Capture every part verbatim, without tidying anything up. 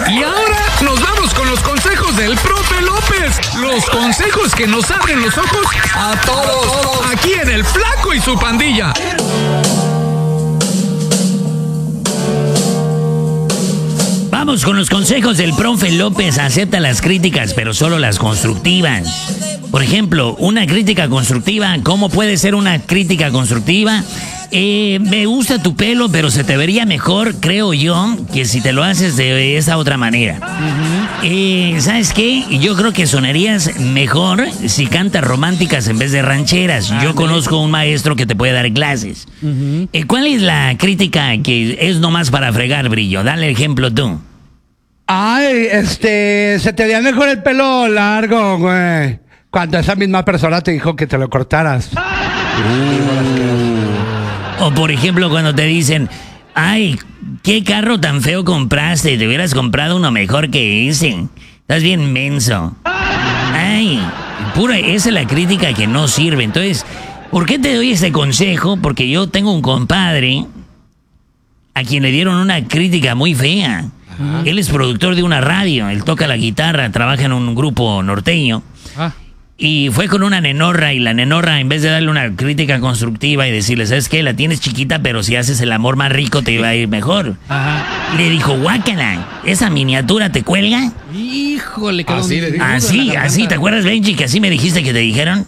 Y ahora nos vamos con los consejos del profe López. Los consejos que nos abren los ojos a todos. Aquí en El Flaco y su pandilla. Vamos con los consejos del profe López. Acepta las críticas, pero solo las constructivas. Por ejemplo, una crítica constructiva. ¿Cómo puede ser una crítica constructiva? Eh, me gusta tu pelo, pero se te vería mejor, creo yo, que si te lo haces de esa otra manera. Uh-huh. Eh, ¿Sabes qué? Yo creo que sonarías mejor si cantas románticas en vez de rancheras. Ah, yo ¿sí? conozco un maestro que te puede dar clases. Uh-huh. Eh, ¿Cuál es la crítica que es nomás para fregar, Brillo? Dale ejemplo tú. Ay, este, se te veía mejor el pelo largo, güey. Cuando esa misma persona te dijo que te lo cortaras. Uh. O por ejemplo cuando te dicen, ay, qué carro tan feo compraste, te hubieras comprado uno mejor que ese. Estás bien menso. Ay, pura, esa es la crítica que no sirve. Entonces, ¿por qué te doy ese consejo? Porque yo tengo un compadre a quien le dieron una crítica muy fea. Ajá. Él es productor de una radio, él toca la guitarra, trabaja en un grupo norteño. Ah. Y fue con una nenorra, y la nenorra, en vez de darle una crítica constructiva y decirle, ¿sabes qué? La tienes chiquita, pero si haces el amor más rico te va a ir mejor. Ajá. Le dijo, guácala, ¿esa miniatura te cuelga? Híjole, quedó así, un... así, así, ¿te acuerdas, Benji, que así me dijiste que te dijeron?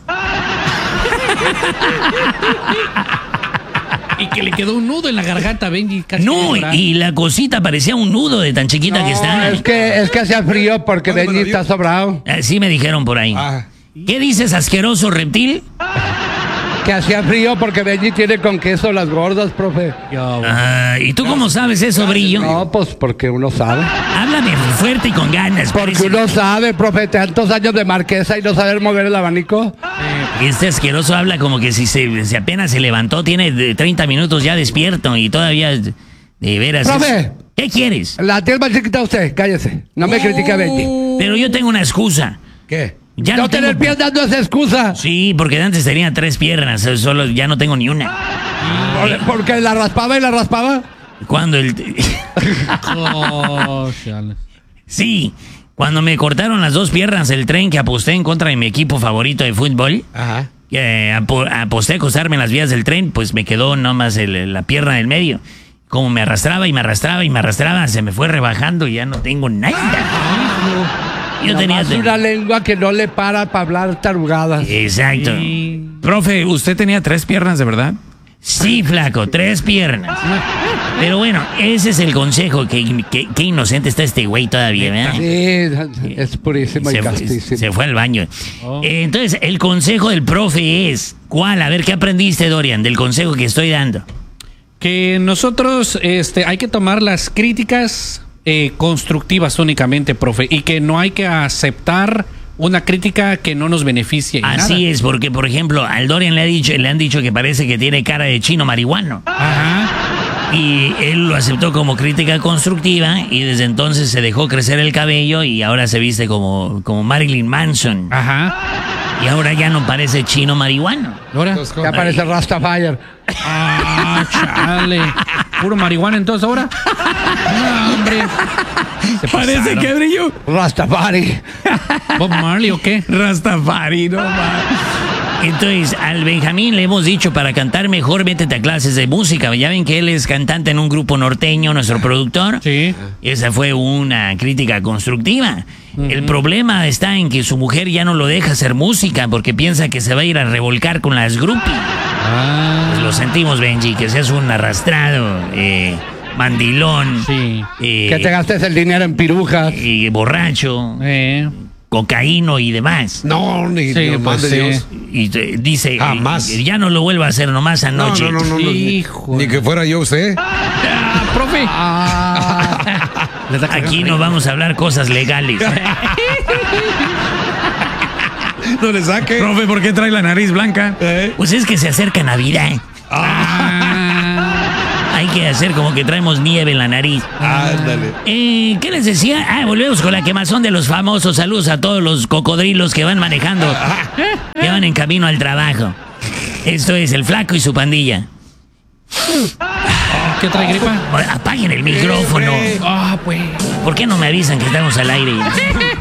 Y que le quedó un nudo en la garganta, Benji. Casi no, y la cosita parecía un nudo de tan chiquita no, que está. Es que, es que hacía frío porque Benji está sobrado. Así me dijeron por ahí. Ah. ¿Qué dices, asqueroso reptil? Que hacía frío porque Benji tiene con queso las gordas, profe. Ah, ¿y tú cómo sabes eso, Brillo? No, pues porque uno sabe. Háblame fuerte y con ganas. Porque parece... uno sabe, profe, tantos años de marquesa y no saber mover el abanico. Este asqueroso habla como que si se, si apenas se levantó, tiene treinta minutos ya despierto y todavía, de veras... ¡Profe! Es... ¿Qué quieres? La tiene más chiquita usted, cállese. No me uh... critique a Benji. Pero yo tengo una excusa. ¿Qué? Ya no, no tener tengo... piernas no es excusa. Sí, porque antes tenía tres piernas, solo ya no tengo ni una. ¿Por, ¿Porque la raspaba y la raspaba? Cuando el... oh, sí, cuando me cortaron las dos piernas del tren que aposté en contra de mi equipo favorito de fútbol. Ajá. Eh, ap aposté a acostarme en las vías del tren, pues me quedó nomás el, la pierna del medio. Como me arrastraba y me arrastraba y me arrastraba, se me fue rebajando y ya no tengo nada. Yo no tenía una lengua que no le para para hablar tarugadas. Exacto. Sí. Profe, ¿usted tenía tres piernas de verdad? Sí, flaco, tres piernas. Pero bueno, ese es el consejo. Que, que, que inocente está este güey todavía, ¿verdad? Sí, es purísimo y castísimo. Se fue al baño. Oh. Eh, entonces, el consejo del profe es, ¿cuál? A ver, ¿qué aprendiste, Dorian, del consejo que estoy dando? Que nosotros este, hay que tomar las críticas... Eh, constructivas únicamente, profe, y que no hay que aceptar una crítica que no nos beneficie. Así nada. es, porque por ejemplo, al Dorian le, ha dicho, le han dicho que parece que tiene cara de chino marihuano. Ajá. Y él lo aceptó como crítica constructiva y desde entonces se dejó crecer el cabello y ahora se viste como, como Marilyn Manson. Ajá. Y ahora ya no parece chino marihuano. ¿Ahora? Ya parece Rastafire. Ah, chale. ¿Puro marihuana entonces ahora? No, hombre. ¿Se parece que, Brillo? Rastafari. ¿Bob Marley o qué? Rastafari, no más. Entonces, al Benjamín le hemos dicho, para cantar mejor, métete a clases de música. Ya ven que él es cantante en un grupo norteño, nuestro productor. Sí. Esa fue una crítica constructiva. Uh-huh. El problema está en que su mujer ya no lo deja hacer música porque piensa que se va a ir a revolcar con las groupies. Ah. Pues lo sentimos, Benji, que seas un arrastrado, eh, mandilón. Sí. Eh, que te gastes el dinero en pirujas. Y borracho. Eh. Cocaíno y demás. No, ni, sí, ni más pues de sí. Dios. Y te, dice, jamás. Eh, ya no lo vuelva a hacer nomás anoche. No, no, no, no, no Hijo. Ni, ni que fuera yo usted. Ah, profe. Ah. Aquí no vamos a hablar cosas legales. No le saque. Profe, ¿por qué trae la nariz blanca? ¿Eh? Pues es que se acerca Navidad. Ah. Hay que hacer como que traemos nieve en la nariz. Ándale. Eh, ¿Qué les decía? Ah, volvemos con la quemazón de los famosos. Saludos a todos los cocodrilos que van manejando, que van en camino al trabajo. Esto es El Flaco y su pandilla. ¿Qué trae gripa? Apaguen el micrófono. Ah, pues. ¿Por qué no me avisan que estamos al aire?